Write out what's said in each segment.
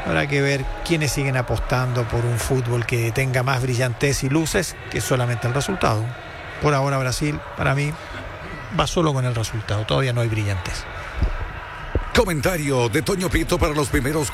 Habrá que ver quiénes siguen apostando por un fútbol que tenga más brillantez y luces que solamente el resultado. Por ahora Brasil, para mí, va solo con el resultado, todavía no hay brillantez. Comentario de Toño Prieto para los primeros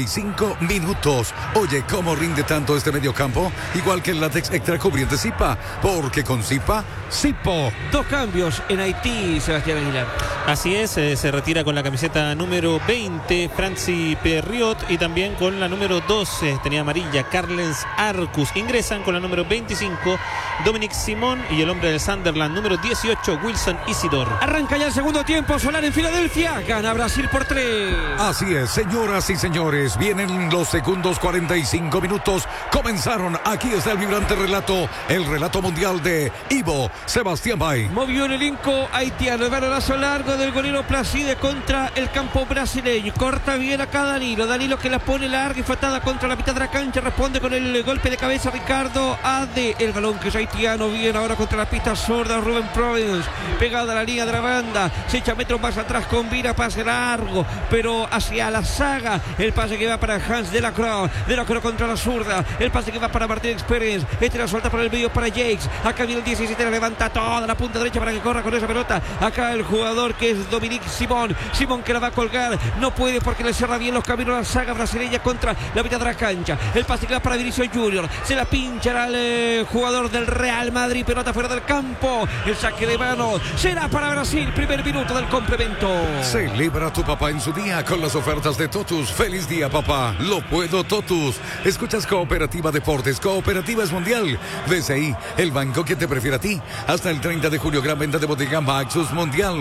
45 minutos. Oye, ¿cómo rinde tanto este mediocampo? Igual que el látex extra cubriente Zipa, porque con Zipa, Zipo. 2 cambios en Haití, Sebastián Aguilar. Así es, se retira con la camiseta número 20 Franci Perriot y también con la número 12, tenía amarilla, Carles Arcus. Ingresan con la número 25 Dominic Simón y el hombre del Sunderland, número 18 Wilson Isidor. Arranca ya el segundo tiempo, Solari en Filadelfia, gana Brasil por 3. Así es, señoras y señores, vienen los segundos 45 minutos. Comenzaron, aquí está el vibrante relato, el relato mundial de Ivo Sebastián Bay. Movió el elenco haitiano, el balonazo largo del golero Placide contra el campo brasileño. Corta bien acá Danilo que la pone larga y fatada contra la mitad de la cancha. Responde con el golpe de cabeza Ricardo Ade. El balón que es haitiano, bien ahora contra la pista sorda Ruben Providence. Pegada a la línea de la banda, se echa metros más atrás, combina pase largo, pero hacia la saga. El pase que va para Hans de la Croix contra la zurda. El pase que va para Martín Experience. Este la suelta por el medio para Jakes. Acá viene el 17, la levanta toda la punta derecha para que corra con esa pelota. Acá el jugador que es Dominic Simón que la va a colgar, no puede porque le cierra bien los caminos a la saga brasileña contra la mitad de la cancha. El pase que va para Vinicius Junior, se la pincha al jugador del Real Madrid, pelota fuera del campo. El saque de mano será para Brasil, primer minuto del complemento. Celebra a tu papá en su día con las ofertas de Totus. Feliz día, papá, lo puedo Totus. Escuchas Cooperativa Deportes, Cooperativa es mundial. BCI, el banco que te prefiere a ti. Hasta el 30 de julio, gran venta de Bodega Maxus Mundial.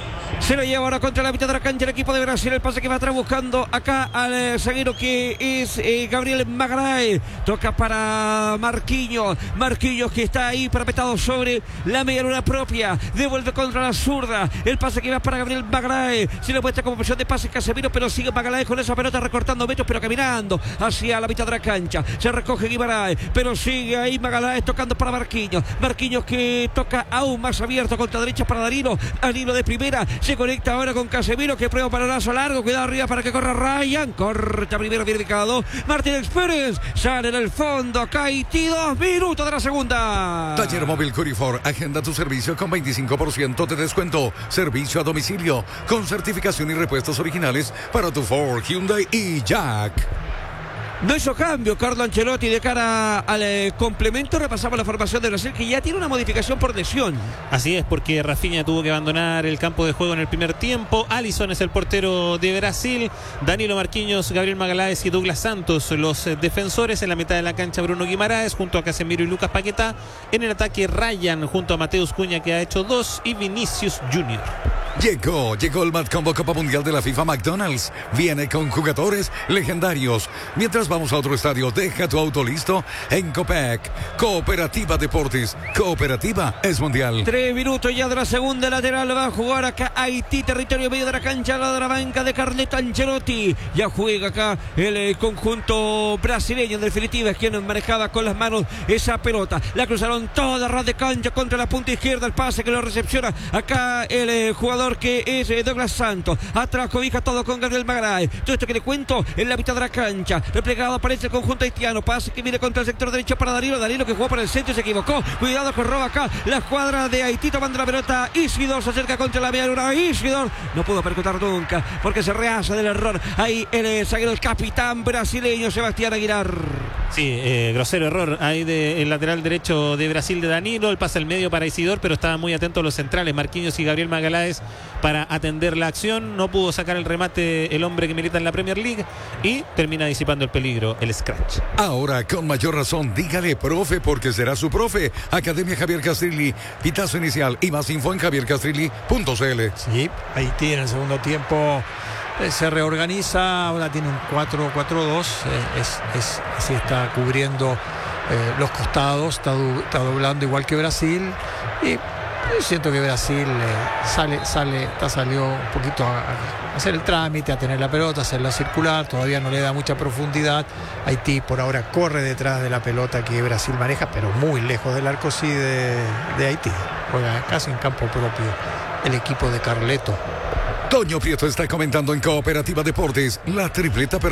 Se lo lleva ahora contra la mitad de la cancha el equipo de Brasil. El pase que va atrás buscando acá al zaguero que es Gabriel Magalhães. Toca para Marquinhos que está ahí parapetado sobre la media luna propia. Devuelve contra la zurda. El pase que va para Gabriel Magalhães. Se le muestra como posición de pase Casemiro, pero sigue Magalhães con esa pelota recortando metros, pero caminando hacia la mitad de la cancha. Se recoge Guimaraes, pero sigue ahí Magalhães tocando para Marquinhos que toca aún más abierto contra derecha para Danilo de primera. Se conecta ahora con Casemiro que prueba balonazo largo. Cuidado arriba para que corra Ryan. Corta primero, viene cada dos. Martín Experience sale en el fondo. Acá Haití, 2 minutos de la segunda. Taller Móvil Curifor. Agenda tu servicio con 25% de descuento. Servicio a domicilio con certificación y repuestos originales para tu Ford, Hyundai y Jack. No hizo cambio Carlo Ancelotti de cara al complemento. Repasamos la formación de Brasil, que ya tiene una modificación por lesión. Así es, porque Rafinha tuvo que abandonar el campo de juego en el primer tiempo. Alisson es el portero de Brasil. Danilo, Marquinhos, Gabriel Magalhães y Douglas Santos los defensores. En la mitad de la cancha Bruno Guimaraes junto a Casemiro y Lucas Paquetá. En el ataque Ryan junto a Mateus Cunha, que ha hecho 2, y Vinicius Junior. Llegó el Mad Combo Copa Mundial de la FIFA McDonald's. Viene con jugadores legendarios. Mientras vamos a otro estadio, deja tu auto listo en Copec. Cooperativa Deportes. Cooperativa es mundial. 3 minutos ya de la segunda lateral. Va a jugar acá Haití, territorio medio de la cancha, la de la banca de Carleto Ancelotti. Ya juega acá el conjunto brasileño. En definitiva es quien manejaba con las manos esa pelota. La cruzaron toda ras de cancha contra la punta izquierda. El pase que lo recepciona acá el jugador que es Douglas Santos. Atrás cobija todo con Gabriel Magalhães. Todo esto que le cuento en la mitad de la cancha. Replegado aparece el conjunto haitiano. Pase que viene contra el sector derecho para Danilo que jugó por el centro y se equivocó. Cuidado que roba acá la escuadra de Haití tomando la pelota. Isidor se acerca contra la media luna. Isidor no pudo percutar nunca porque se rehace del error. Ahí el zaguero, el capitán brasileño Sebastián Aguilar. Sí, grosero error ahí del lateral derecho de Brasil de Danilo. El pase al medio para Isidor, pero estaban muy atentos los centrales Marquinhos y Gabriel Magalhães para atender la acción. No pudo sacar el remate el hombre que milita en la Premier League y termina disipando el peligro el scratch. Ahora con mayor razón dígale profe, porque será su profe. Academia Javier Castrilli, pitazo inicial y más info en javiercastrilli.cl. Sí, Haití en el segundo tiempo se reorganiza, ahora tiene un 4-4-2, así está cubriendo los costados, está doblando igual que Brasil, y siento que Brasil salió un poquito a hacer el trámite, a tener la pelota, a hacerla circular, todavía no le da mucha profundidad. Haití por ahora corre detrás de la pelota que Brasil maneja, pero muy lejos del arco sí de Haití, juega casi en campo propio el equipo de Carleto. Toño Prieto está comentando en Cooperativa Deportes, la tripleta